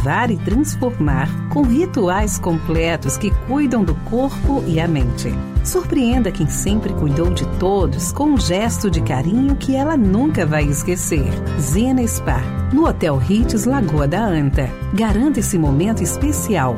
renovar e transformar com rituais completos que cuidam do corpo e a mente. Surpreenda quem sempre cuidou de todos com um gesto de carinho que ela nunca vai esquecer. Zena Spa, no Hotel Ritz Lagoa da Anta. Garanta esse momento especial.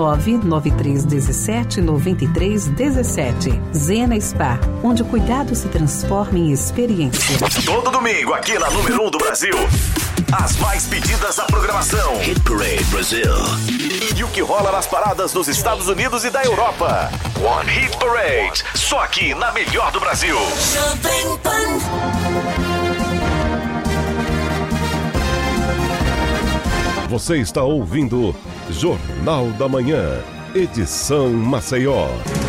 993179317. Zena Spa, onde o cuidado se transforma em experiência. Todo domingo aqui na número 1 do Brasil. As mais pedidas da programação. Hit Parade Brasil. E o que rola nas paradas nos Estados Unidos e da Europa. One Hit Parade. Só aqui na melhor do Brasil. Você está ouvindo Jornal da Manhã, edição Maceió.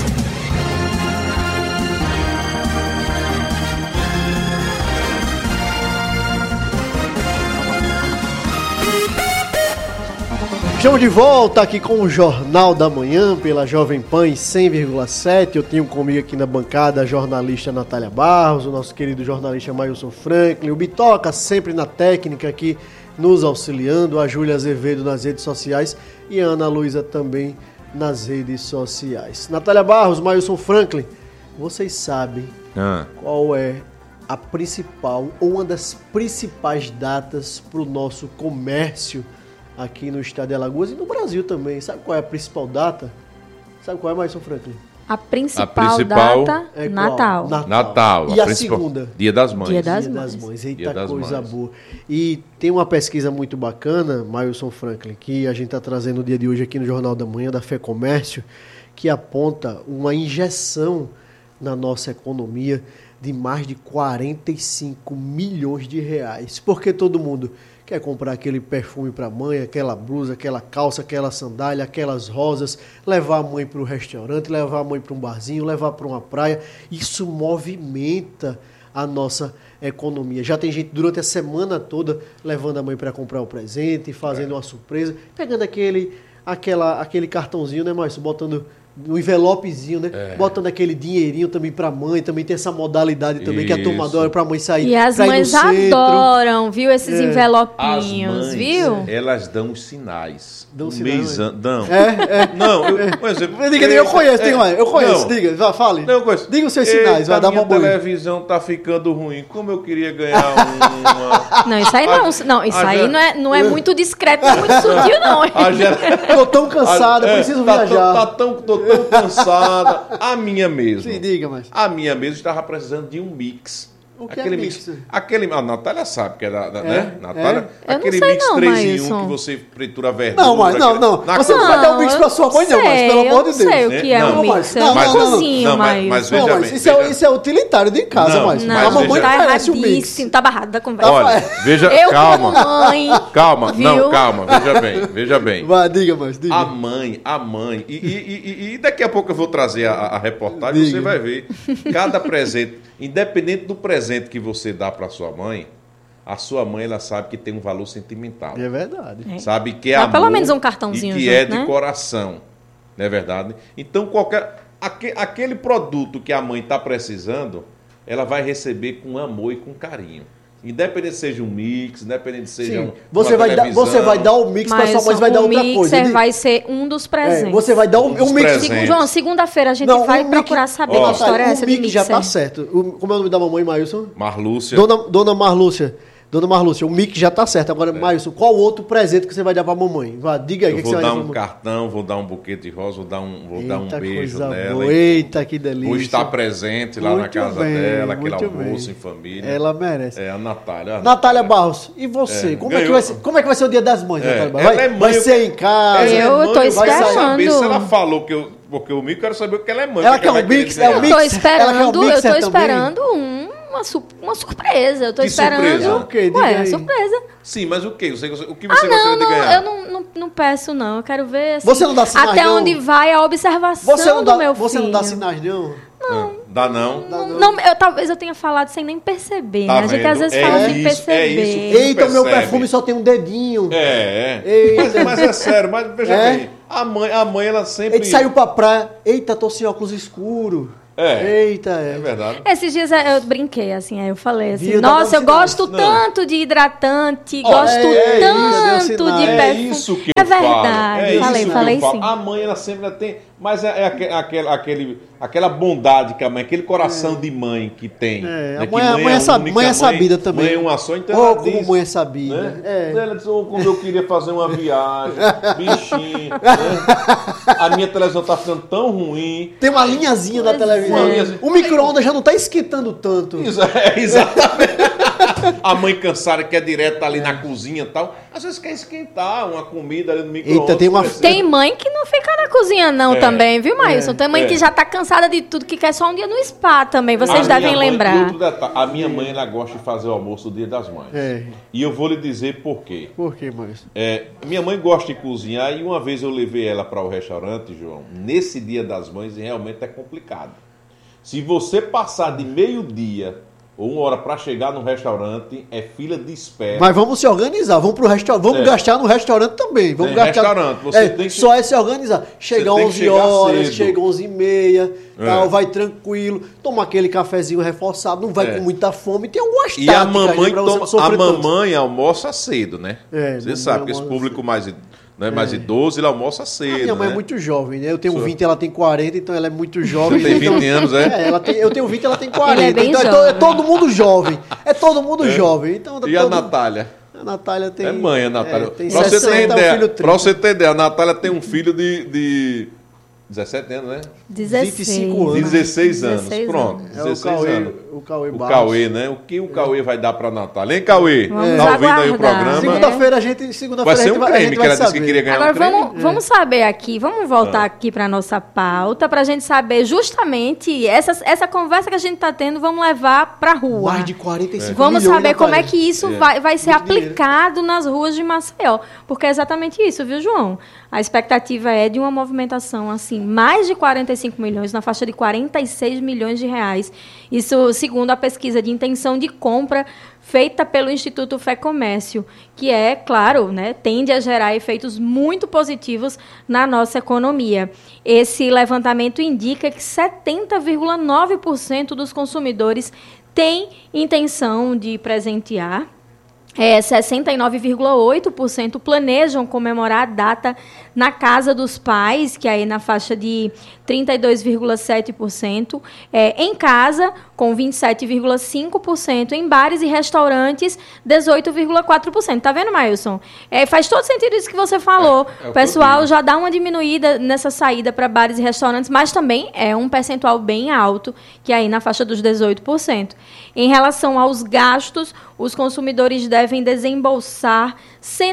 Estamos de volta aqui com o Jornal da Manhã pela Jovem Pan 100,7. Eu tenho comigo aqui na bancada a jornalista Natália Barros, o nosso querido jornalista Mailson Franklin, o Bitoca sempre na técnica aqui nos auxiliando, a Júlia Azevedo nas redes sociais e a Ana Luísa também nas redes sociais. Natália Barros, Mailson Franklin, vocês sabem qual é a principal ou uma das principais datas para o nosso comércio aqui no estado de Alagoas e no Brasil também? Sabe qual é a principal data? Sabe qual é, Mailson Franklin? A principal data é Natal. Natal. E a segunda? Dia das Mães. Dia das Mães. Eita, Dia das coisa Mães. boa. E tem uma pesquisa muito bacana, Mailson Franklin, que a gente está trazendo no dia de hoje aqui no Jornal da Manhã, da Fé Comércio, que aponta uma injeção na nossa economia de mais de 45 milhões de reais. Porque todo mundo quer comprar aquele perfume para a mãe, aquela blusa, aquela calça, aquela sandália, aquelas rosas, levar a mãe para o restaurante, levar a mãe para um barzinho, levar para uma praia. Isso movimenta a nossa economia. Já tem gente durante a semana toda levando a mãe para comprar o presente, fazendo uma surpresa, pegando aquele cartãozinho, né, Márcio? Botando no envelopezinho, né? Botando aquele dinheirinho também pra mãe, também tem essa modalidade também que a turma adora pra mãe sair. E as mães adoram, viu, esses envelopinhos, as mães, viu? Elas dão os sinais. Dão sinais, Dão. Não, por exemplo... Eu conheço, eu conheço, diga, fale. Não, eu conheço. Diga os seus sinais, vai dar uma boa. A televisão tá ficando ruim, como eu queria ganhar uma... Não, isso aí não é muito discreto, não é muito sutil, não. Tô tão cansada, preciso viajar. Tô tão cansada. A minha mesmo. Sim, diga, mas... A minha mesmo estava precisando de um mix. O que aquele é mix? A Natália sabe que é né? Natália, Eu aquele não sei mix não, 3 em 1 Mailson. que você fritura verdura. Não, mas não. Você não vai dar um mix pra sua mãe, não, mas pelo amor de Deus. Eu não sei o que é um mix. Eu não cozinho, mas veja bem. Isso é utilitário de casa, mas a mamãe tá merece o mix. Tá barrado da conversa. Olha, veja, eu calma. Como mãe, calma, viu? calma, veja bem. Vai, diga, mas diga. A mãe, e daqui a pouco eu vou trazer a reportagem, você vai ver. Cada presente, independente do presente que você dá para sua mãe, a sua mãe, ela sabe que tem um valor sentimental. É verdade. Sabe que é dá amor pelo menos um cartãozinho e que junto, é de né? coração. Não é verdade? Então, aquele produto que a mãe está precisando, ela vai receber com amor e com carinho. Independente seja um mix, independente seja você vai dar o mix para sua mãe, vai dar outra coisa. O mixer vai ser um dos presentes. Você vai dar um mix. João, segunda-feira a gente vai procurar saber que história é essa de mixer. O mix já tá certo. Como é o nome da mamãe, Mailson? Marlúcia. Dona Marlúcia. Dona Marlúcia, o mic já tá certo. Agora, Mailson, qual outro presente que você vai dar pra mamãe? Diga aí o que você vai dar. Vou dar um cartão, vou dar um buquê de rosa, vou dar um beijo nela. Boa. Eita, que delícia. Vou estar presente lá na casa dela, aquele almoço em família. Ela merece. A Natália. Natália Barros, e você? Como é que vai ser o Dia das Mães, Natália Barros? Vai ser em casa? Eu tô esperando. Saber se ela falou porque o mico, quero saber o que ela é mãe. Ela quer um mix? Eu tô esperando uma surpresa. Eu tô esperando. Surpresa? O quê? Diga aí. Surpresa. Sim, mas o quê? O que você gostaria de ganhar? Eu não peço, não. Eu quero ver assim, você não dá sinais, até não? onde vai a observação do meu filho. Você não dá sinais, não? Não. Dá não? Talvez eu tenha falado sem nem perceber. Tá né? A gente às vezes fala sem perceber. Eita, o meu perfume só tem um dedinho. Mas é sério, mas veja bem. A mãe, ela sempre... Ele saiu pra praia. Eita, tô sem óculos escuro. Eita, é verdade. Esses dias eu brinquei, assim, aí eu falei assim, nossa, eu gosto tanto de hidratante, gosto tanto de perfume. É isso que eu verdade. Falei sim. A mãe, ela sempre tem, mas é aquela bondade que a mãe, aquele coração de mãe que tem. Né? A mãe é sabida também. Mãe é uma só, então ela diz, como mãe é sabida. Né? Ela diz, como eu queria fazer uma viagem, bichinho, né? A minha televisão tá ficando tão ruim. Tem uma linhazinha da televisão. O micro-ondas já não tá esquentando tanto. Exatamente. A mãe cansada quer direto ali na cozinha e tal. Às vezes quer esquentar uma comida ali no micro-ondas. Tem mãe que não fica na cozinha não também, viu, Maílson? Tem mãe que já tá cansada de tudo, que quer só um dia no spa também. Vocês devem lembrar. A minha mãe, ela gosta de fazer o almoço no Dia das Mães. E eu vou lhe dizer por quê. Por quê, Maílson? Minha mãe gosta de cozinhar e uma vez eu levei ela para o restaurante, João, nesse Dia das Mães, realmente é complicado. Se você passar de meio-dia ou 1 hora para chegar no restaurante, é fila de espera. Mas vamos se organizar, vamos pro restaurante, vamos gastar no restaurante também. Vamos gastar. Restaurante, você tem que... Só é se organizar. Chega 11 horas, chega 11h30, tal, vai tranquilo, toma aquele cafezinho reforçado, não vai com muita fome, tem algumas táticas. E a mamãe almoça cedo, né? Você sabe que esse público mais idoso, ele almoça cedo. Minha mãe é muito jovem, né? Eu tenho 20, ela tem 40, então ela é muito jovem. Você tem 20 anos, eu tenho 20, ela tem 40. É bem então é todo mundo jovem. É todo mundo jovem. Então, a Natália? A Natália tem... É mãe, a Natália. Tem 60, pra você ter ideia, a Natália tem um filho de 17 anos, né? 25 anos. 16 anos. Pronto, 16 anos. O Cauê Barros. O Cauê, né? O que o Cauê vai dar pra Natália? Hein, Cauê? Tá ouvindo aí o programa? Segunda-feira vai ser um creme, que ela disse que queria ganhar um creme. Agora vamos saber aqui, vamos voltar aqui pra nossa pauta, pra gente saber justamente essa conversa que a gente tá tendo, vamos levar pra rua. Mais de 45 Vamos milhões, saber como é Natália. que isso vai ser aplicado nas ruas de Maceió. Porque é exatamente isso, viu, João? A expectativa é de uma movimentação, assim, mais de 45 milhões, na faixa de 46 milhões de reais. Isso segundo a pesquisa de intenção de compra feita pelo Instituto Fé Comércio, que é, claro, né, tende a gerar efeitos muito positivos na nossa economia. Esse levantamento indica que 70,9% dos consumidores têm intenção de presentear. 69,8% planejam comemorar a data na casa dos pais, que aí na faixa de 32,7%, em casa, com 27,5%, em bares e restaurantes, 18,4%. Tá vendo, Maílson? Faz todo sentido isso que você falou. O pessoal já dá uma diminuída nessa saída para bares e restaurantes, mas também é um percentual bem alto, que aí na faixa dos 18%. Em relação aos gastos, os consumidores devem desembolsar R$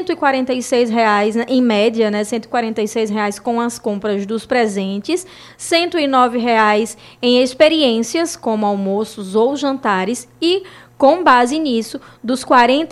146, em média, né, R$ 146 com as compras dos presentes, R$ 109 em experiências, como almoços ou jantares, e, com base nisso, dos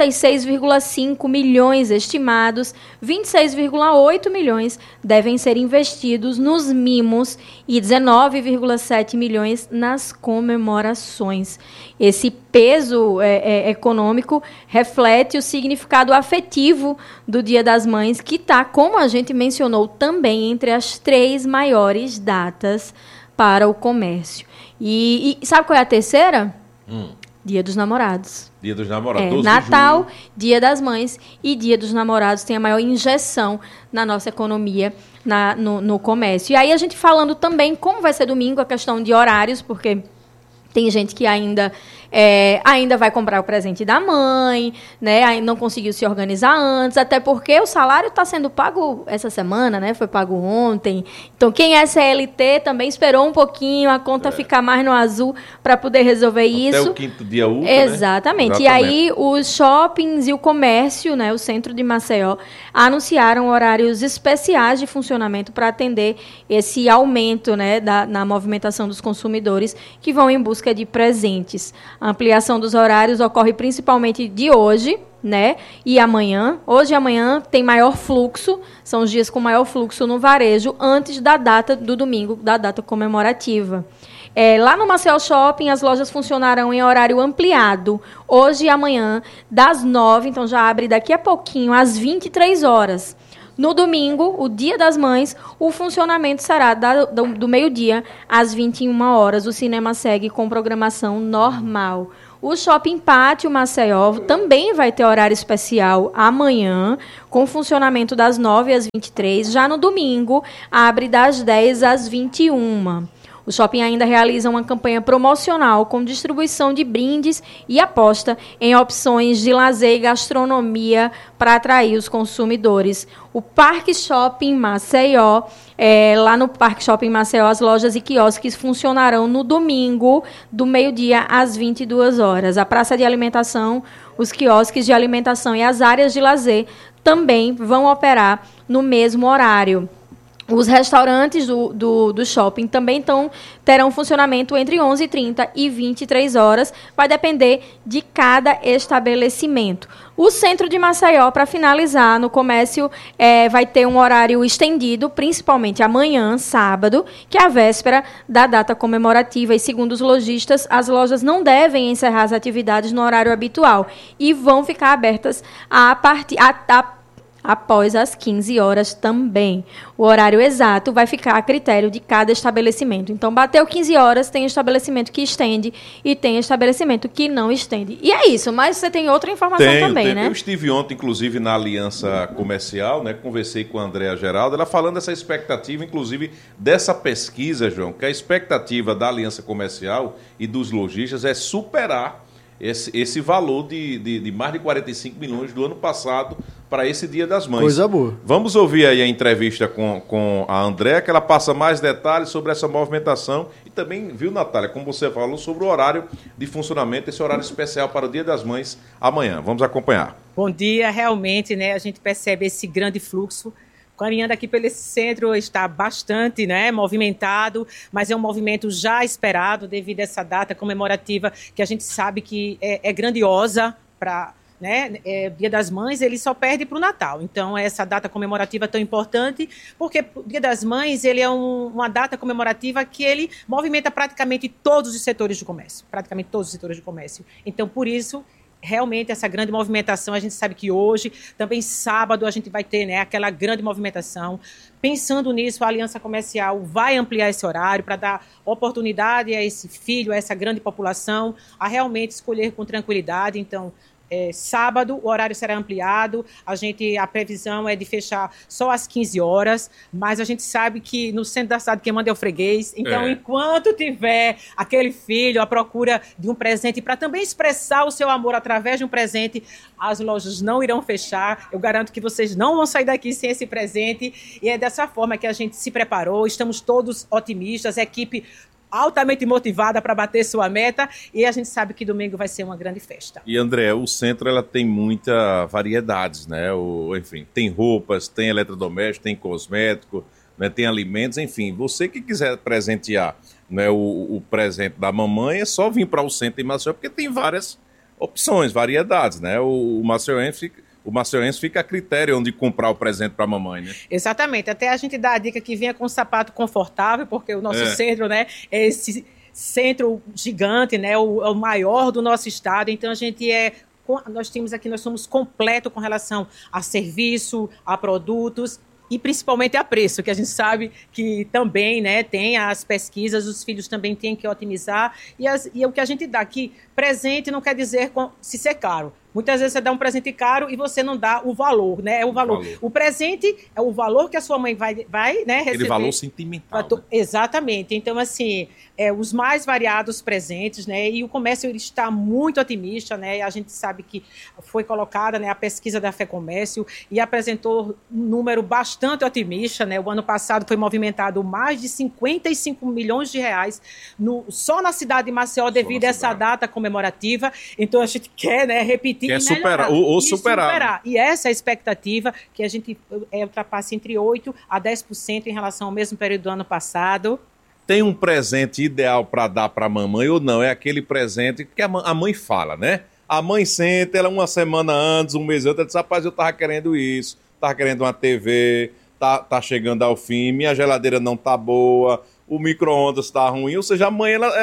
46,5 milhões estimados, 26,8 milhões devem ser investidos nos mimos e 19,7 milhões nas comemorações. Esse peso econômico reflete o significado afetivo do Dia das Mães, que está, como a gente mencionou, também entre as 3 maiores datas para o comércio. E sabe qual é a terceira? Dia dos Namorados. Dia dos Namorados. Natal, Dia das Mães e Dia dos Namorados tem a maior injeção na nossa economia, no comércio. E aí a gente falando também como vai ser domingo, a questão de horários, porque tem gente que ainda vai comprar o presente da mãe, né? Não conseguiu se organizar antes, até porque o salário está sendo pago essa semana, né? Foi pago ontem. Então, quem é CLT também esperou um pouquinho a conta ficar mais no azul para poder resolver isso. Até o 5º dia útil, Exatamente. Né? E aí, os shoppings e o comércio, né? O centro de Maceió, anunciaram horários especiais de funcionamento para atender esse aumento, né? Na movimentação dos consumidores que vão em busca de presentes. A ampliação dos horários ocorre principalmente de hoje, né? E amanhã. Hoje e amanhã tem maior fluxo, são os dias com maior fluxo no varejo, antes da data do domingo, da data comemorativa. Lá no Maceió Shopping, as lojas funcionarão em horário ampliado, hoje e amanhã, das 9, então já abre daqui a pouquinho, às 23 horas. No domingo, o Dia das Mães, o funcionamento será do meio-dia às 21 horas. O cinema segue com programação normal. O Shopping Pátio Maceió também vai ter horário especial amanhã, com funcionamento das 9 às 23. Já no domingo, abre das 10 às 21. O shopping ainda realiza uma campanha promocional com distribuição de brindes e aposta em opções de lazer e gastronomia para atrair os consumidores. O Parque Shopping Maceió, lá no Parque Shopping Maceió, as lojas e quiosques funcionarão no domingo, do meio-dia às 22 horas. A praça de alimentação, os quiosques de alimentação e as áreas de lazer também vão operar no mesmo horário. Os restaurantes do shopping também terão funcionamento entre 11h30 e 23 horas. Vai depender de cada estabelecimento. O centro de Maceió, para finalizar, no comércio, vai ter um horário estendido, principalmente amanhã, sábado, que é a véspera da data comemorativa. E, segundo os lojistas, as lojas não devem encerrar as atividades no horário habitual e vão ficar abertas após as 15 horas também. O horário exato vai ficar a critério de cada estabelecimento. Então, bateu 15 horas, tem estabelecimento que estende e tem estabelecimento que não estende. E é isso, mas você tem outra informação também, né? Eu estive ontem, inclusive, na Aliança Comercial, né? Conversei com a Andréa Geraldo, ela falando dessa expectativa, inclusive, dessa pesquisa, João, que a expectativa da Aliança Comercial e dos lojistas é superar esse valor de mais de 45 milhões do ano passado para esse Dia das Mães. Coisa boa. Vamos ouvir aí a entrevista com a Andréa, que ela passa mais detalhes sobre essa movimentação e também, viu, Natália, como você falou, sobre o horário de funcionamento, esse horário especial para o Dia das Mães amanhã. Vamos acompanhar. Bom dia, realmente, né, a gente percebe esse grande fluxo. Caminhando aqui pelo centro está bastante, né, movimentado, mas é um movimento já esperado devido a essa data comemorativa que a gente sabe que é grandiosa para, né, Dia das Mães, ele só perde para o Natal. Então, essa data comemorativa é tão importante porque o Dia das Mães ele é uma data comemorativa que ele movimenta praticamente todos os setores do comércio, Então, por isso, realmente essa grande movimentação, a gente sabe que hoje, também sábado, a gente vai ter, né, aquela grande movimentação. Pensando nisso, a Aliança Comercial vai ampliar esse horário para dar oportunidade a esse filho, a essa grande população, a realmente escolher com tranquilidade. Então, sábado, o horário será ampliado, a previsão é de fechar só às 15 horas, mas a gente sabe que no centro da cidade quem manda é o freguês, então enquanto tiver aquele filho à procura de um presente para também expressar o seu amor através de um presente, as lojas não irão fechar, eu garanto que vocês não vão sair daqui sem esse presente, e é dessa forma que a gente se preparou, estamos todos otimistas, a equipe altamente motivada para bater sua meta, e a gente sabe que domingo vai ser uma grande festa. E, André, o centro ela tem muita variedades, né? Enfim, tem roupas, tem eletrodoméstico, tem cosmético, né? Tem alimentos, enfim. Você que quiser presentear, né, o presente da mamãe, é só vir para o centro de Maceió, porque tem várias opções, variedades, né? O maceiense fica a critério onde comprar o presente para a mamãe, né? Exatamente. Até a gente dá a dica que venha com um sapato confortável, porque o nosso centro, né, é esse centro gigante, né, o maior do nosso estado. Então, nós somos completo com relação a serviço, a produtos e principalmente a preço, que a gente sabe que também, né, tem as pesquisas, os filhos também têm que otimizar. E o que a gente dá aqui, presente não quer dizer se ser caro. Muitas vezes você dá um presente caro e você não dá o valor, né? O valor. O presente é o valor que a sua mãe vai né, receber. Aquele valor sentimental. Né? Exatamente. Então, assim, os mais variados presentes, né? E o comércio ele está muito otimista, né? A gente sabe que foi colocada, né, a pesquisa da FEComércio e apresentou um número bastante otimista, né? O ano passado foi movimentado mais de 55 milhões de reais só na cidade de Maceió devido a essa data comemorativa. Então, a gente quer, né, repetir. Quer superar, ou superar. E essa é a expectativa, que a gente ultrapasse entre 8% a 10% em relação ao mesmo período do ano passado. Tem um presente ideal para dar para a mamãe ou não? É aquele presente que a mãe fala, né? A mãe senta, ela uma semana antes, um mês antes, ela diz, rapaz, eu tava querendo isso, tava querendo uma TV, tá chegando ao fim, minha geladeira não tá boa, o micro-ondas tá ruim. Ou seja, a mãe,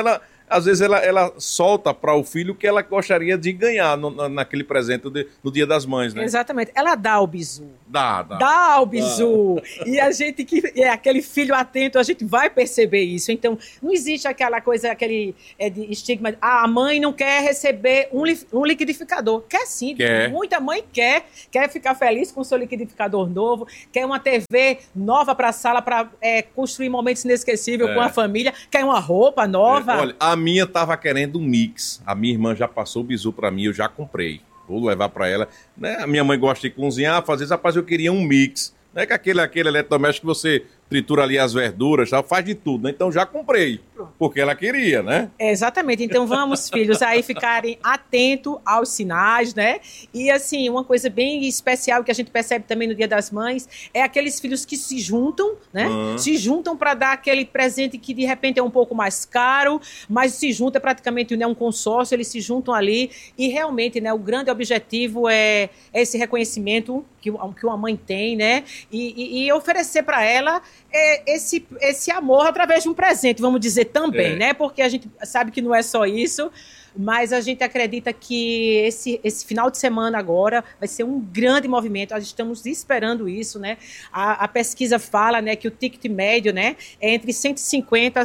às vezes ela solta para o filho o que ela gostaria de ganhar naquele presente no Dia das Mães, né? Exatamente. Ela dá o bizu. Dá o bizu. E a gente que é aquele filho atento, a gente vai perceber isso. Então, não existe aquela coisa, aquele de estigma. A mãe não quer receber um liquidificador. Quer sim. Quer. Muita mãe quer ficar feliz com o seu liquidificador novo, quer uma TV nova para a sala para construir momentos inesquecíveis com a família, quer uma roupa nova. Olha, a minha tava querendo um mix. A minha irmã já passou o bizu para mim, eu já comprei. Vou levar para ela. Né? A minha mãe gosta de cozinhar, às vezes, rapaz, eu queria um mix. Não é que aquele eletrodoméstico que você tritura ali as verduras, faz de tudo, né? Então já comprei, porque ela queria, né? Exatamente. Então vamos, filhos, aí ficarem atentos aos sinais, né? E assim, uma coisa bem especial que a gente percebe também no Dia das Mães é aqueles filhos que se juntam, né? Se juntam para dar aquele presente que de repente é um pouco mais caro, mas se junta praticamente, né, um consórcio, eles se juntam ali e realmente, né, o grande objetivo é esse reconhecimento que uma mãe tem, né? E oferecer para ela esse amor através de um presente, vamos dizer também, né? Porque a gente sabe que não é só isso, mas a gente acredita que esse final de semana agora vai ser um grande movimento. Nós estamos esperando isso, né? A pesquisa fala, né, que o ticket médio, né, é entre 150 a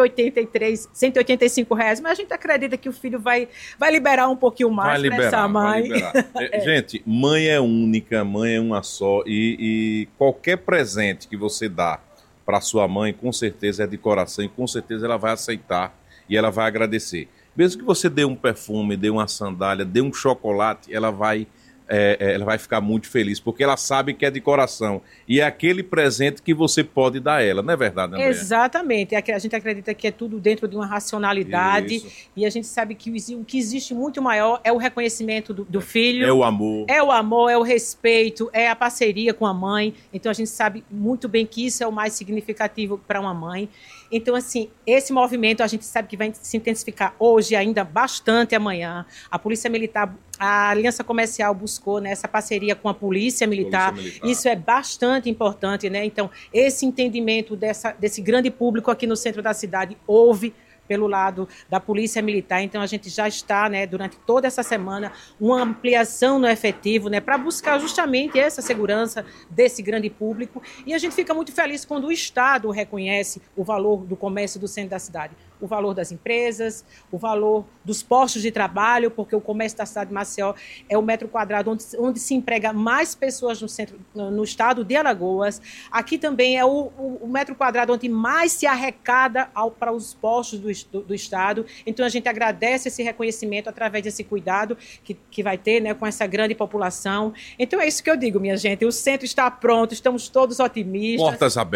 185 reais, mas a gente acredita que o filho vai liberar um pouquinho mais para essa mãe. Gente, mãe é única, mãe é uma só, e qualquer presente que você dá para sua mãe, com certeza é de coração, e com certeza ela vai aceitar e ela vai agradecer. Mesmo que você dê um perfume, dê uma sandália, dê um chocolate, ela vai ficar muito feliz, porque ela sabe que é de coração. E é aquele presente que você pode dar a ela, não é verdade, Andréa? Exatamente. A gente acredita que é tudo dentro de uma racionalidade. Isso. E a gente sabe que o que existe muito maior é o reconhecimento do filho. É o amor. É o amor, é o respeito, é a parceria com a mãe. Então a gente sabe muito bem que isso é o mais significativo para uma mãe. Então, assim, esse movimento a gente sabe que vai se intensificar hoje, ainda bastante amanhã. A Polícia Militar, a Aliança Comercial buscou, né, essa parceria com a Polícia Militar. Isso é bastante importante, né? Então, esse entendimento desse grande público aqui no centro da cidade houve pelo lado da Polícia Militar. Então, a gente já está, né, durante toda essa semana, uma ampliação no efetivo, né, para buscar justamente essa segurança desse grande público. E a gente fica muito feliz quando o Estado reconhece o valor do comércio do centro da cidade, o valor das empresas, o valor dos postos de trabalho, porque o comércio da cidade de Maceió é o metro quadrado onde se emprega mais pessoas no estado de Alagoas. Aqui também é o metro quadrado onde mais se arrecada para os postos do estado. Então a gente agradece esse reconhecimento através desse cuidado que vai ter, né, com essa grande população. Então é isso que eu digo, minha gente, o centro está pronto, estamos todos otimistas.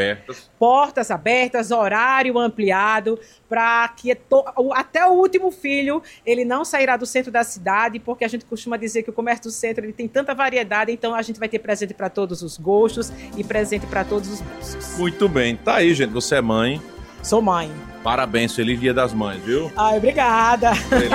Portas abertas, horário ampliado, para que até o último filho ele não sairá do centro da cidade, porque a gente costuma dizer que o comércio do centro ele tem tanta variedade, então a gente vai ter presente para todos os gostos e presente para todos os bolsos. Muito bem, tá aí, gente, você é mãe. Sou mãe. Parabéns, feliz Dia das Mães, viu? Ai, obrigada. Feliz.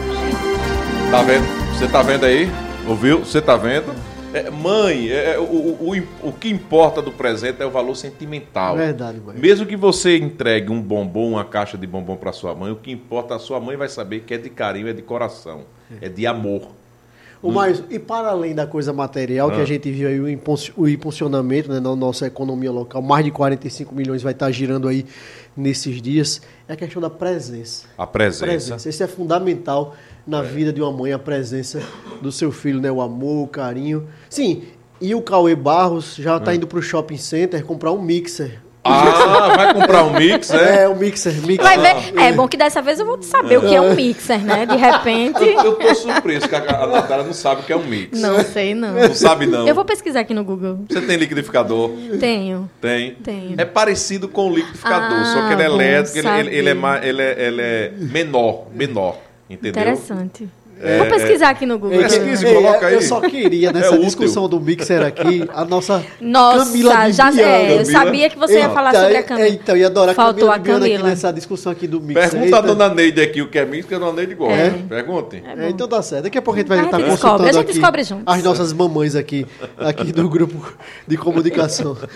Tá vendo? Você tá vendo aí? Ouviu? Você tá vendo? Mãe, o que importa do presente é o valor sentimental. Verdade, mãe. Mesmo que você entregue um bombom, uma caixa de bombom para sua mãe, o que importa, a sua mãe vai saber que é de carinho, é de coração, é de amor. Mas, e para além da coisa material, que a gente viu aí o impulsionamento, né, na nossa economia local, mais de 45 milhões vai estar girando aí nesses dias, é a questão da presença. A presença. Isso é fundamental na vida de uma mãe, a presença do seu filho, né, o amor, o carinho. Sim, e o Cauê Barros já está indo para o shopping center comprar um mixer. Vai comprar um mixer? Um mixer. Vai ver. É bom que dessa vez eu vou saber o que é um mixer, né? De repente. Eu tô surpreso que a Natália não sabe o que é um mixer. Não sei, não. Não sabe, não. Eu vou pesquisar aqui no Google. Você tem liquidificador? Tenho. Tem? Tenho. É parecido com o liquidificador, só que ele é elétrico, ele é menor, entendeu? Interessante. Vou pesquisar aqui no Google. Pesquise, coloca aí. Eu só queria, nessa discussão do mixer aqui, a nossa Camila eu sabia que você ia falar sobre a Camila. Então, ia adorar Faltou a Camila aqui nessa discussão aqui do mixer. Pergunta a dona Neide aqui o que é mixer, que a dona Neide gosta. Pergunte. Então tá certo. Daqui a pouco a gente vai estar consultando aqui descobre juntos. as nossas mamães aqui do grupo de comunicação.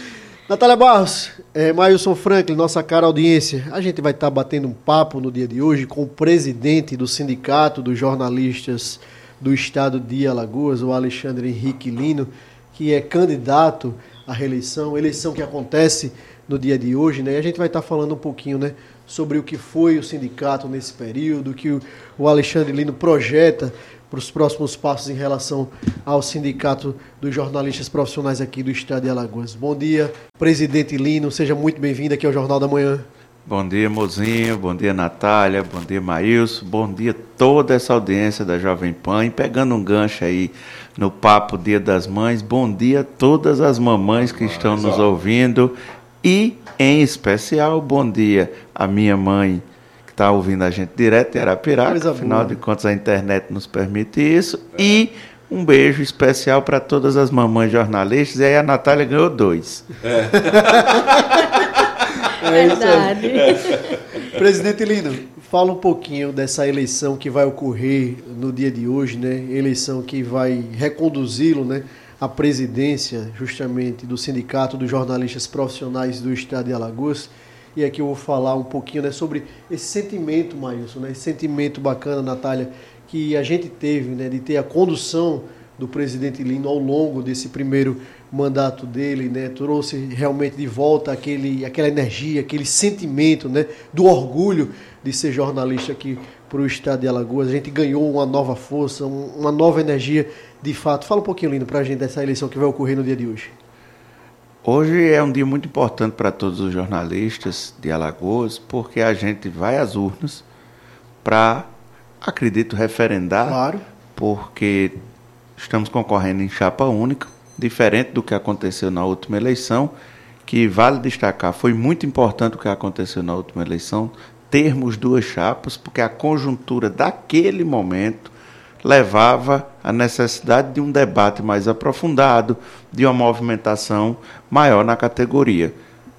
Natália Barros, Mailson Franklin, nossa cara audiência, a gente vai estar batendo um papo no dia de hoje com o presidente do Sindicato dos Jornalistas do Estado de Alagoas, o Alexandre Henrique Lino, que é candidato à reeleição, eleição que acontece no dia de hoje, né? E a gente vai estar falando um pouquinho, né, sobre o que foi o sindicato nesse período, o que o Alexandre Lino projeta para os próximos passos em relação ao Sindicato dos Jornalistas Profissionais aqui do Estado de Alagoas. Bom dia, presidente Lino, seja muito bem-vindo aqui ao Jornal da Manhã. Bom dia, Mozinho, bom dia, Natália, bom dia, Maílson, bom dia toda essa audiência da Jovem Pan, e pegando um gancho aí no papo Dia das Mães, bom dia a todas as mamães que estão nos ouvindo, e em especial, bom dia à minha mãe, que está ouvindo a gente direto de Arapiraca, afinal de contas a internet nos permite isso, e um beijo especial para todas as mamães jornalistas, e aí a Natália ganhou 2. Verdade. Presidente Lino, fala um pouquinho dessa eleição que vai ocorrer no dia de hoje, né? Eleição que vai reconduzi-lo, né, à presidência justamente do Sindicato dos Jornalistas Profissionais do Estado de Alagoas. E aqui eu vou falar um pouquinho, né, sobre esse sentimento, Maílson, né, esse sentimento bacana, Natália, que a gente teve, né, de ter a condução do presidente Lino ao longo desse primeiro mandato dele, né, trouxe realmente de volta aquela energia, aquele sentimento, né, do orgulho de ser jornalista aqui para o Estado de Alagoas. A gente ganhou uma nova força, uma nova energia de fato. Fala um pouquinho, Lino, para a gente dessa eleição que vai ocorrer no dia de hoje. Hoje é um dia muito importante para todos os jornalistas de Alagoas, porque a gente vai às urnas para, acredito, referendar, claro, porque estamos concorrendo em chapa única, diferente do que aconteceu na última eleição, que vale destacar, foi muito importante o que aconteceu na última eleição, termos 2 chapas, porque a conjuntura daquele momento levava à necessidade de um debate mais aprofundado, de uma movimentação maior na categoria.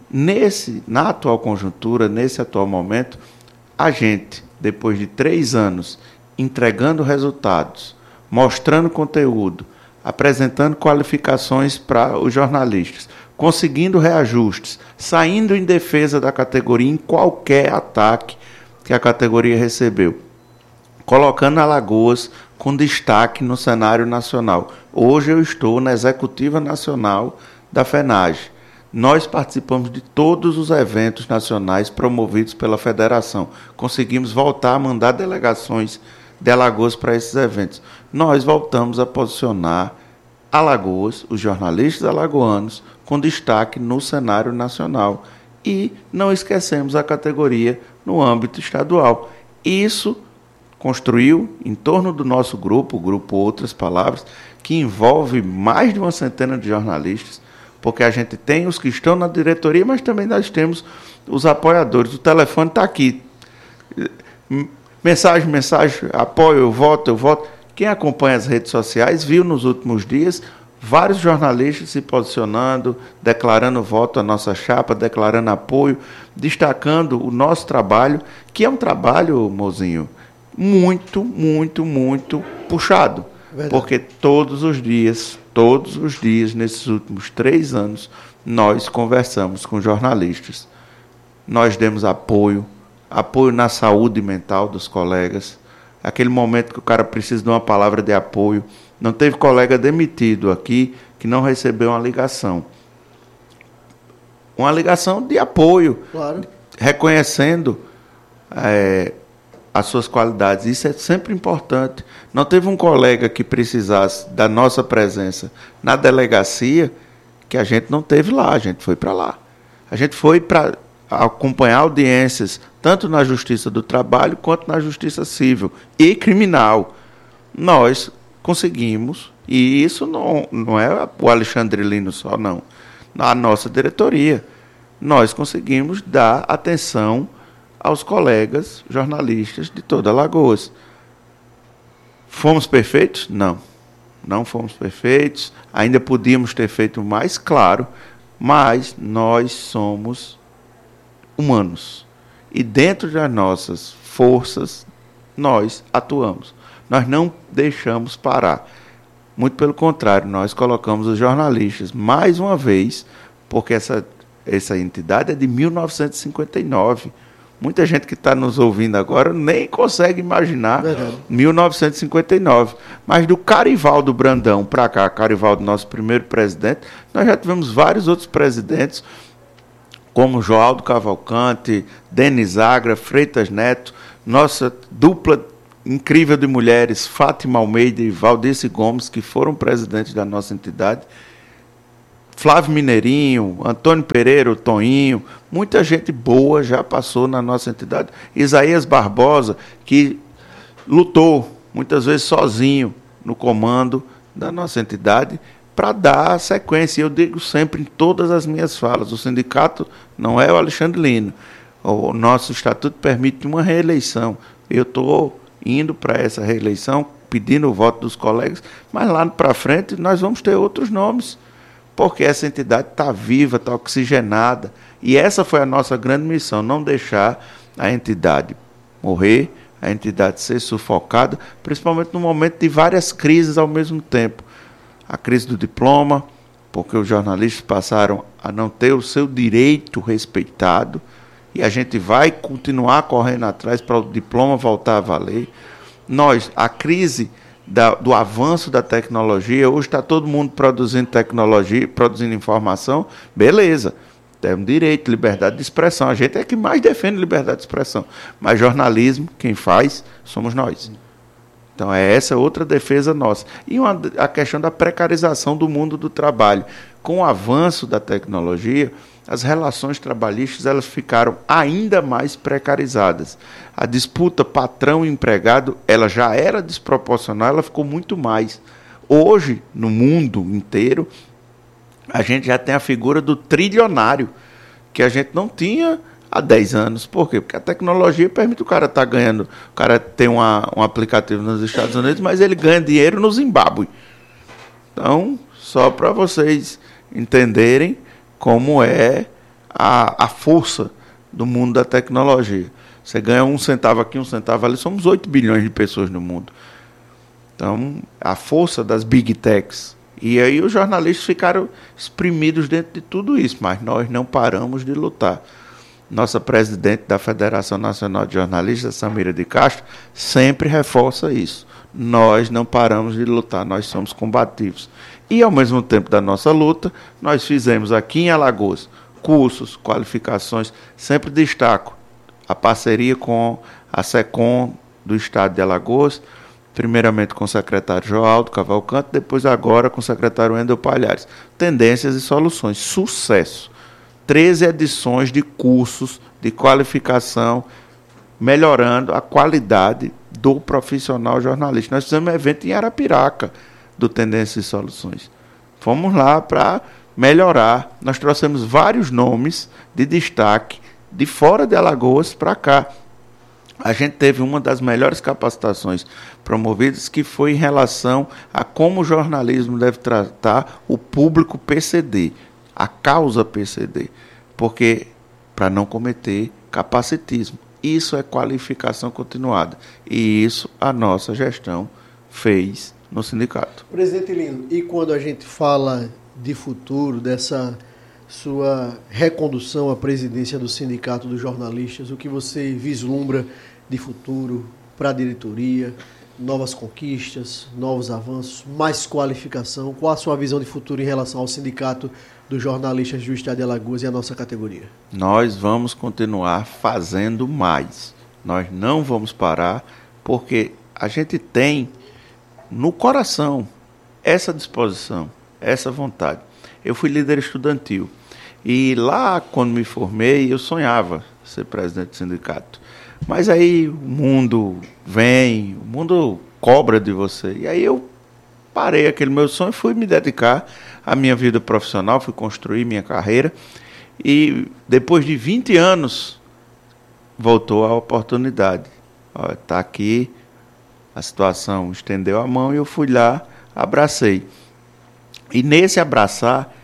Na atual conjuntura, nesse atual momento, a gente, depois de 3 anos, entregando resultados, mostrando conteúdo, apresentando qualificações para os jornalistas, conseguindo reajustes, saindo em defesa da categoria em qualquer ataque que a categoria recebeu, colocando Alagoas com destaque no cenário nacional. Hoje eu estou na Executiva Nacional da FENAGE. Nós participamos de todos os eventos nacionais promovidos pela federação. Conseguimos voltar a mandar delegações de Alagoas para esses eventos. Nós voltamos a posicionar Alagoas, os jornalistas alagoanos, com destaque no cenário nacional. E não esquecemos a categoria no âmbito estadual. Isso construiu em torno do nosso grupo, o Grupo Outras Palavras, que envolve mais de 100 de jornalistas, porque a gente tem os que estão na diretoria, mas também nós temos os apoiadores. O telefone está aqui. Mensagem, apoio, eu voto. Quem acompanha as redes sociais viu nos últimos dias vários jornalistas se posicionando, declarando voto à nossa chapa, declarando apoio, destacando o nosso trabalho, que é um trabalho, Mozinho, muito, muito, muito puxado. Verdade. Porque todos os dias, nesses últimos 3 anos, nós conversamos com jornalistas. Nós demos apoio na saúde mental dos colegas, aquele momento que o cara precisa de uma palavra de apoio. Não teve colega demitido aqui que não recebeu uma ligação. Uma ligação de apoio, claro, reconhecendo as suas qualidades. Isso é sempre importante. Não teve um colega que precisasse da nossa presença na delegacia que a gente não teve lá, a gente foi para lá. A gente foi para acompanhar audiências, tanto na Justiça do Trabalho quanto na Justiça Civil e Criminal. Nós conseguimos, e isso não é o Alexandre Lino só, não. Na nossa diretoria, nós conseguimos dar atenção aos colegas jornalistas de toda Alagoas. Fomos perfeitos? Não. Não fomos perfeitos. Ainda podíamos ter feito mais, claro, mas nós somos humanos. E dentro das nossas forças, nós atuamos. Nós não deixamos parar. Muito pelo contrário, nós colocamos os jornalistas, mais uma vez, porque essa essa entidade é de 1959. Muita gente que está nos ouvindo agora nem consegue imaginar 1959. Mas do Carivaldo Brandão para cá, Carivaldo, nosso primeiro presidente, nós já tivemos vários outros presidentes, como Joaldo Cavalcante, Denis Agra, Freitas Neto, nossa dupla incrível de mulheres, Fátima Almeida e Valdice Gomes, que foram presidentes da nossa entidade, Flávio Mineirinho, Antônio Pereira, o Toinho, muita gente boa já passou na nossa entidade. Isaías Barbosa, que lutou muitas vezes sozinho no comando da nossa entidade para dar sequência. Eu digo sempre em todas as minhas falas, o sindicato não é o Alexandre Lino. O nosso estatuto permite uma reeleição. Eu estou indo para essa reeleição, pedindo o voto dos colegas, mas lá para frente nós vamos ter outros nomes, porque essa entidade está viva, está oxigenada. E essa foi a nossa grande missão, não deixar a entidade morrer, a entidade ser sufocada, principalmente no momento de várias crises ao mesmo tempo. A crise do diploma, porque os jornalistas passaram a não ter o seu direito respeitado, e a gente vai continuar correndo atrás para o diploma voltar a valer. A crise do avanço da tecnologia, hoje está todo mundo produzindo tecnologia, produzindo informação, beleza, tem direito, liberdade de expressão, a gente é que mais defende liberdade de expressão, mas jornalismo, quem faz, somos nós. Então é essa outra defesa nossa. E a questão da precarização do mundo do trabalho. Com o avanço da tecnologia, as relações trabalhistas elas ficaram ainda mais precarizadas. A disputa patrão-empregado ela já era desproporcional, ela ficou muito mais. Hoje, no mundo inteiro, a gente já tem a figura do trilionário, que a gente não tinha há 10 anos. Por quê? Porque a tecnologia permite o cara estar ganhando. O cara tem um aplicativo nos Estados Unidos, mas ele ganha dinheiro no Zimbábue. Então, só para vocês entenderem como é a força do mundo da tecnologia. Você ganha 1 centavo aqui, 1 centavo ali, somos 8 bilhões de pessoas no mundo. Então, a força das big techs. E aí os jornalistas ficaram exprimidos dentro de tudo isso, mas nós não paramos de lutar. Nossa presidente da Federação Nacional de Jornalistas, Samira de Castro, sempre reforça isso. Nós não paramos de lutar, nós somos combativos. E, ao mesmo tempo da nossa luta, nós fizemos aqui em Alagoas cursos, qualificações, sempre destaco a parceria com a SECOM do estado de Alagoas, primeiramente com o secretário Joaldo Cavalcante, depois agora com o secretário Wendel Palhares. Tendências e soluções, sucesso. 13 edições de cursos de qualificação, melhorando a qualidade do profissional jornalista. Nós fizemos um evento em Arapiraca, do Tendências e Soluções. Fomos lá para melhorar. Nós trouxemos vários nomes de destaque de fora de Alagoas para cá. A gente teve uma das melhores capacitações promovidas, que foi em relação a como o jornalismo deve tratar o público PCD, a causa PCD, porque para não cometer capacitismo. Isso é qualificação continuada. E isso a nossa gestão fez no sindicato. Presidente Lino, e quando a gente fala de futuro, dessa sua recondução à presidência do Sindicato dos Jornalistas, o que você vislumbra de futuro para a diretoria, novas conquistas, novos avanços, mais qualificação? Qual a sua visão de futuro em relação ao Sindicato dos Jornalistas do Estado de Alagoas e a nossa categoria? Nós vamos continuar fazendo mais. Nós não vamos parar, porque a gente tem no coração essa disposição, essa vontade. Eu fui líder estudantil e lá, quando me formei, eu sonhava ser presidente do sindicato. Mas aí o mundo vem, o mundo cobra de você. E aí eu parei aquele meu sonho e fui me dedicar à minha vida profissional, fui construir minha carreira. E depois de 20 anos, voltou a oportunidade. Está aqui, a situação estendeu a mão e eu fui lá, abracei. E nesse abraçar,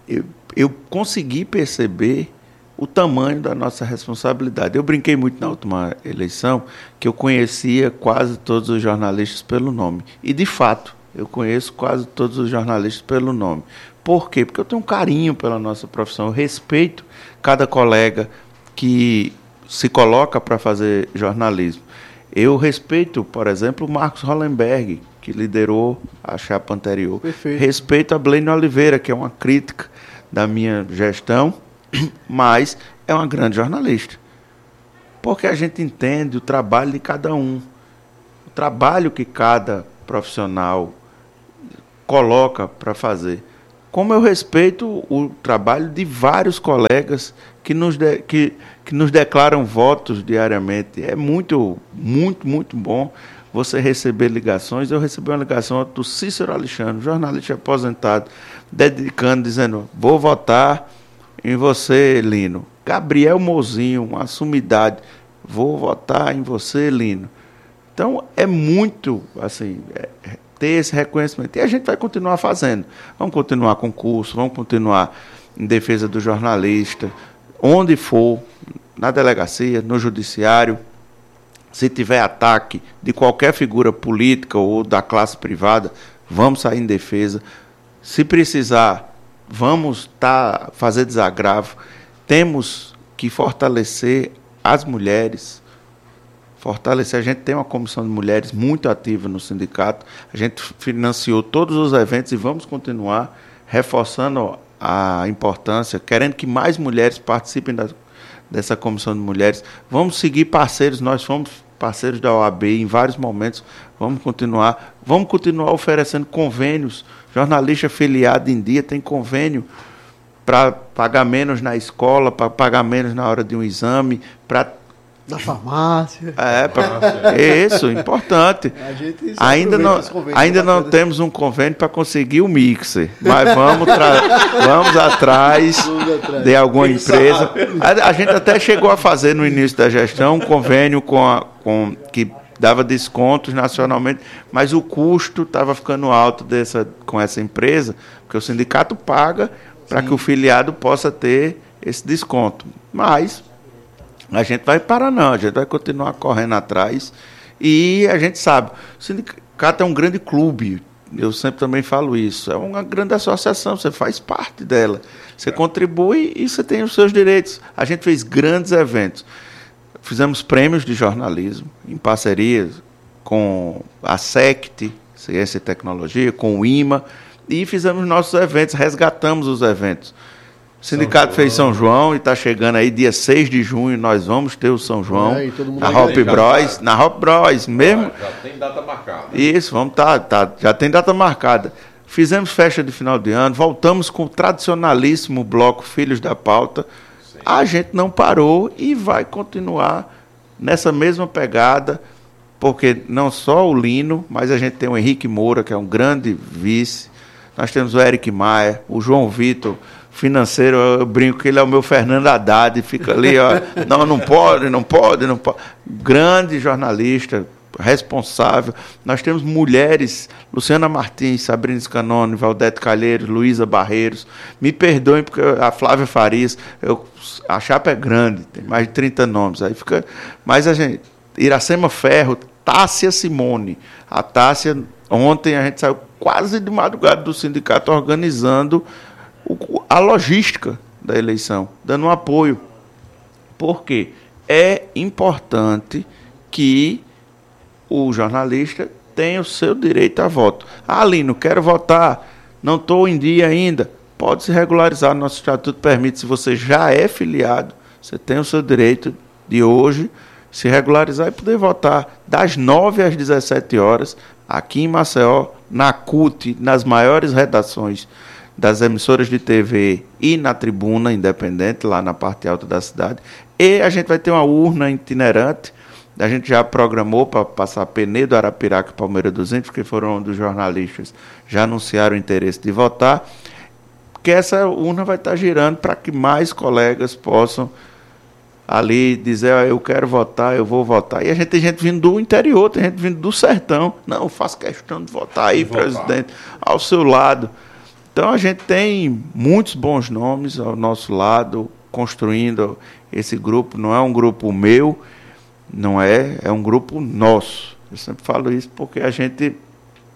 eu consegui perceber o tamanho da nossa responsabilidade. Eu brinquei muito na última eleição que eu conhecia quase todos os jornalistas pelo nome. E, de fato, Eu conheço quase todos os jornalistas pelo nome. Por quê? Porque eu tenho um carinho pela nossa profissão. Eu respeito cada colega que se coloca para fazer jornalismo. Eu respeito, por exemplo, o Marcos Hollenberg, que liderou a chapa anterior. Perfeito. Respeito a Blaine Oliveira, que é uma crítica da minha gestão, mas é uma grande jornalista. Porque a gente entende o trabalho de cada um. O trabalho que cada profissional coloca para fazer. Como eu respeito o trabalho de vários colegas que nos declaram votos diariamente. É muito, muito, muito bom você receber ligações. Eu recebi uma ligação do Cícero Alexandre, jornalista aposentado, dizendo, vou votar em você, Lino. Gabriel Mozinho, uma sumidade, vou votar em você, Lino. Então, é muito, assim, ter esse reconhecimento. E a gente vai continuar fazendo. Vamos continuar com curso, vamos continuar em defesa do jornalista, onde for, na delegacia, no judiciário. Se tiver ataque de qualquer figura política ou da classe privada, vamos sair em defesa. Se precisar, vamos fazer desagravo. Temos que fortalecer as mulheres. A gente tem uma comissão de mulheres muito ativa no sindicato. A gente financiou todos os eventos e vamos continuar reforçando a importância, querendo que mais mulheres participem dessa comissão de mulheres. Vamos seguir parceiros, nós fomos parceiros da OAB em vários momentos, vamos continuar oferecendo convênios. Jornalista filiado em dia tem convênio para pagar menos na escola, para pagar menos na hora de um exame, para na farmácia. Isso, importante. Ainda não temos um convênio para conseguir o mixer, mas vamos atrás de alguma empresa. A gente até chegou a fazer no início da gestão um convênio que dava descontos nacionalmente, mas o custo estava ficando alto com essa empresa, porque o sindicato paga para que o filiado possa ter esse desconto. Mas a gente vai parar não, a gente vai continuar correndo atrás e a gente sabe, o sindicato é um grande clube, eu sempre também falo isso, é uma grande associação, você faz parte dela, você contribui e você tem os seus direitos. A gente fez grandes eventos, fizemos prêmios de jornalismo em parceria com a SECT, Ciência e Tecnologia, com o IMA, e fizemos nossos eventos, resgatamos os eventos. O sindicato fez São João e está chegando aí, dia 6 de junho, nós vamos ter o São João na Hop Bros, mesmo. Já tem data marcada. Isso, vamos já tem data marcada. Fizemos festa de final de ano, voltamos com o tradicionalíssimo bloco Filhos da Pauta. Sim. A gente não parou e vai continuar nessa mesma pegada, porque não só o Lino, mas a gente tem o Henrique Moura, que é um grande vice. Nós temos o Eric Maia, o João Vitor, financeiro, eu brinco que ele é o meu Fernando Haddad, fica ali, ó, não pode. Grande jornalista, responsável. Nós temos mulheres, Luciana Martins, Sabrina Scanoni, Valdete Calheiros, Luísa Barreiros. Me perdoem, porque a Flávia Farias, a chapa é grande, tem mais de 30 nomes. Aí fica, mas a gente, Iracema Ferro, Tássia Simone. A Tássia, ontem a gente saiu quase de madrugada do sindicato organizando a logística da eleição, dando um apoio. Por quê? É importante que o jornalista tenha o seu direito a voto. Lino, quero votar, não estou em dia ainda. Pode se regularizar, nosso estatuto permite, se você já é filiado, você tem o seu direito de hoje se regularizar e poder votar das 9 às 17 horas, aqui em Maceió, na CUT, nas maiores redações das emissoras de TV e na tribuna independente, lá na parte alta da cidade. E a gente vai ter uma urna itinerante. A gente já programou para passar Penedo, Arapiraca e Palmeira dos Índios, que foram um dos jornalistas já anunciaram o interesse de votar, porque essa urna vai estar girando para que mais colegas possam ali dizer, eu quero votar, eu vou votar. E a gente tem gente vindo do interior, tem gente vindo do sertão. Não, eu faço questão de votar aí, presidente, ao seu lado. Então, a gente tem muitos bons nomes ao nosso lado, construindo esse grupo. Não é um grupo meu, é um grupo nosso. Eu sempre falo isso porque a gente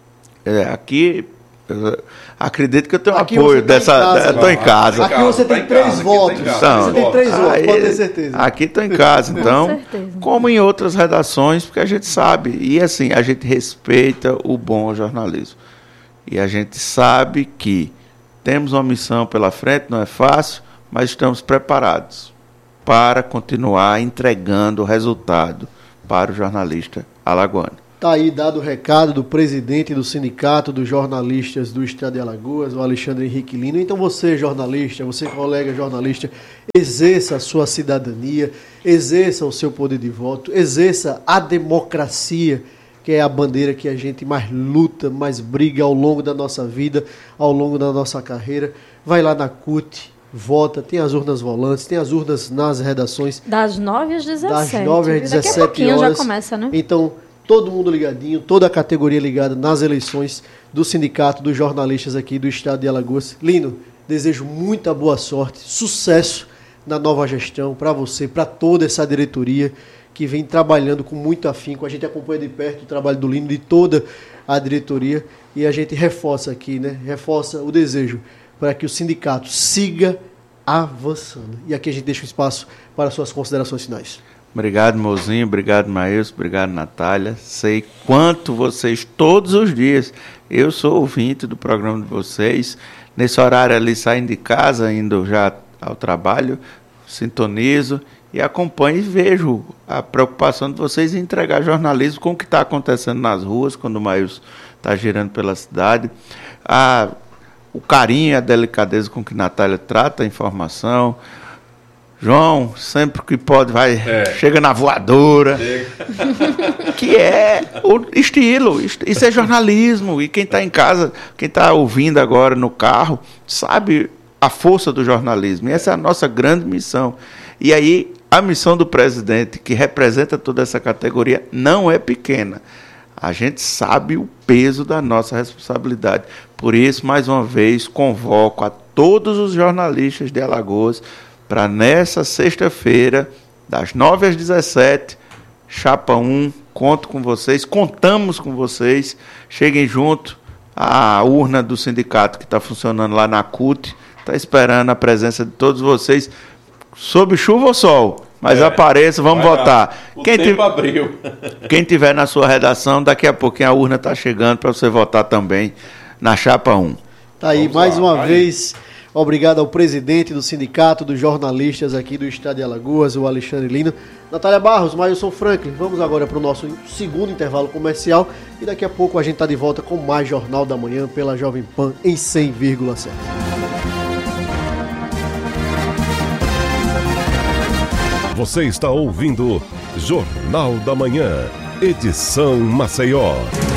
aqui... acredito que eu tenho aqui apoio dessa. Estou em casa. Aqui você tem 3 votos. Você tem 3 votos, pode ter certeza. Aqui estou em casa, então, como em outras redações, porque a gente sabe. E assim, a gente respeita o bom jornalismo. E a gente sabe que temos uma missão pela frente, não é fácil, mas estamos preparados para continuar entregando o resultado para o jornalista alagoano. Está aí dado o recado do presidente do Sindicato dos Jornalistas do Estado de Alagoas, o Alexandre Henrique Lino. Então você, jornalista, você, colega jornalista, exerça a sua cidadania, exerça o seu poder de voto, exerça a democracia, que é a bandeira que a gente mais luta, mais briga ao longo da nossa vida, ao longo da nossa carreira. Vai lá na CUT, vota, tem as urnas volantes, tem as urnas nas redações. Das 9 às 17. Das 9 às 17 Daqui a pouquinho horas. Já começa, né? Então, todo mundo ligadinho, toda a categoria ligada nas eleições do Sindicato dos Jornalistas aqui do Estado de Alagoas. Lino, desejo muita boa sorte, sucesso na nova gestão para você, para toda essa diretoria que vem trabalhando com muito afinco. A gente acompanha de perto o trabalho do Lino, de toda a diretoria, e a gente reforça aqui, né? Reforça o desejo para que o sindicato siga avançando. E aqui a gente deixa um espaço para suas considerações finais. Obrigado, Mozinho. Obrigado, Maílson. Obrigado, Natália. Sei quanto vocês, todos os dias, eu sou ouvinte do programa de vocês. Nesse horário ali, saindo de casa, indo já ao trabalho, sintonizo e acompanho e vejo a preocupação de vocês em entregar jornalismo com o que está acontecendo nas ruas, quando o Maílson está girando pela cidade. O carinho, a delicadeza com que a Natália trata a informação. João, sempre que pode, chega na voadora, que é o estilo, isso é jornalismo, e quem está em casa, quem está ouvindo agora no carro, sabe a força do jornalismo, e essa é a nossa grande missão. E aí, a missão do presidente, que representa toda essa categoria, não é pequena. A gente sabe o peso da nossa responsabilidade. Por isso, mais uma vez, convoco a todos os jornalistas de Alagoas para nessa sexta-feira, das 9 às 17, Chapa 1, conto com vocês, contamos com vocês, cheguem junto, a urna do sindicato que está funcionando lá na CUT, está esperando a presença de todos vocês, sob chuva ou sol, mas apareça, vamos votar. Quem tiver na sua redação, daqui a pouquinho a urna está chegando para você votar também na Chapa 1. Tá aí, mais uma vez... Obrigado ao presidente do Sindicato dos Jornalistas aqui do Estado de Alagoas, o Alexandre Lino. Natália Barros, Maílson Franklin. Vamos agora para o nosso segundo intervalo comercial e daqui a pouco a gente está de volta com mais Jornal da Manhã pela Jovem Pan em 100,7. Você está ouvindo Jornal da Manhã, edição Maceió.